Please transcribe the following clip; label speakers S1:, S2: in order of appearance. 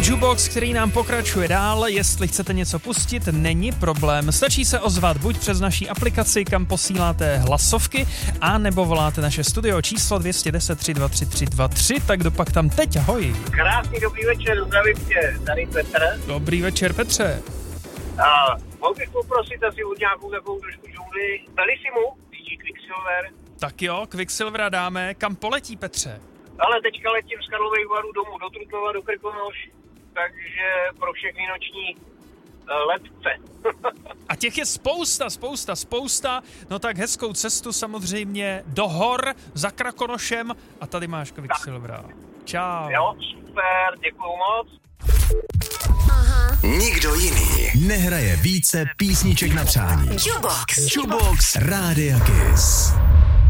S1: Jukebox, který nám pokračuje dál, jestli chcete něco pustit, není problém. Stačí se ozvat buď přes naší aplikaci, kam posíláte hlasovky, a nebo voláte naše studio číslo 210 323 323, tak kdopak tam teď, ahoj.
S2: Krásný dobrý večer, zdravím tě, tady Petr.
S1: Dobrý večer, Petře.
S2: Mohl bych poprosit asi od nějakou takovou trošku džungli. Bellissimo, DJ Quicksilver.
S1: Tak jo, Quicksilvera dáme. Kam poletí, Petře?
S2: Ale teďka letím z Karlových Varů domů do Trutnova, do Krkonoš, takže pro všechny noční letce.
S1: A těch je spousta. No tak hezkou cestu samozřejmě do hor za Krakonošem a tady máš Quicksilvera. Čau.
S2: Jo, super, děkuju moc.
S3: Nikdo jiný
S4: nehraje více písniček na přání.
S3: Jukebox
S4: Rádia Kiss.